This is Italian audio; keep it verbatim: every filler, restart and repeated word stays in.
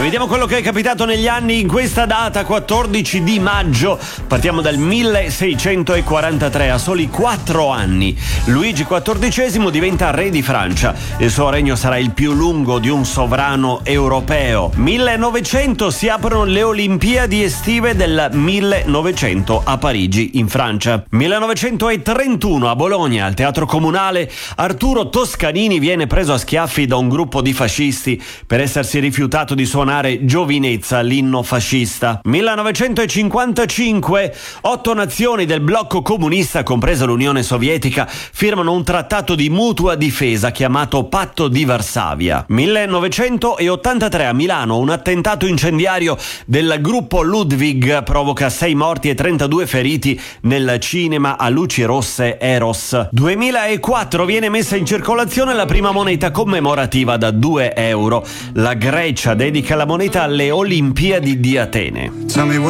vediamo quello che è capitato negli anni in questa data, quattordici di maggio. Partiamo dal milleseicentoquarantatré, a soli quattro anni. Luigi quattordicesimo diventa re di Francia. Il suo regno sarà il più lungo di un sovrano europeo. millenovecento si aprono le Olimpiadi estive del millenovecento a Parigi, in Francia. millenovecentotrentuno a Bologna, al Teatro Comunale, Arturo Toscanini viene preso a schiaffi da un gruppo di fascisti per essersi rifiutato di suonare Giovinezza, l'inno fascista. millenovecentocinquantacinque, otto nazioni del blocco comunista, compresa l'Unione Sovietica, firmano un trattato di mutua difesa chiamato Patto di Varsavia. millenovecentottantatré a Milano, un attentato incendiario del gruppo Ludwig provoca sei morti e trentadue feriti nel cinema a luci rosse Eros. duemilaquattro viene messa in circolazione la prima moneta commemorativa da due euro. La Grecia dedica la moneta alle Olimpiadi di Atene.